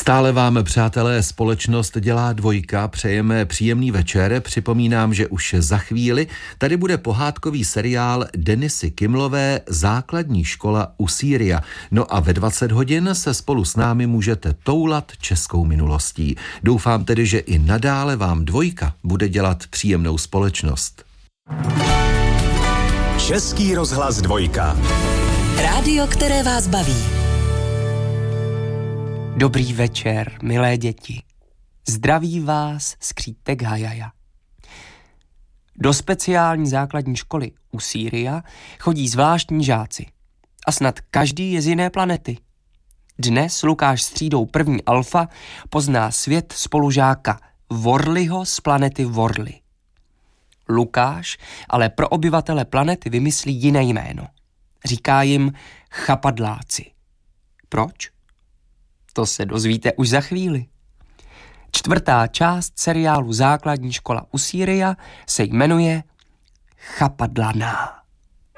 Stále vám, přátelé, společnost dělá dvojka, přejeme příjemný večer, připomínám, že už za chvíli tady bude pohádkový seriál Denisy Kimlové Základní škola u Sýria. No a ve 20 hodin se spolu s námi můžete toulat českou minulostí. Doufám tedy, že i nadále vám dvojka bude dělat příjemnou společnost. Český rozhlas dvojka. Rádio, které vás baví. Dobrý večer, milé děti. Zdraví vás skřítek Hajaja. Do speciální základní školy u Sýria chodí zvláštní žáci. A snad každý je z jiné planety. Dnes Lukáš s třídou první alfa pozná svět spolužáka Worliho z planety Worli. Lukáš ale pro obyvatele planety vymyslí jiné jméno. Říká jim chapadláci. Proč? To se dozvíte už za chvíli. 4. část seriálu Základní škola u Sýria se jmenuje Chapadlaná.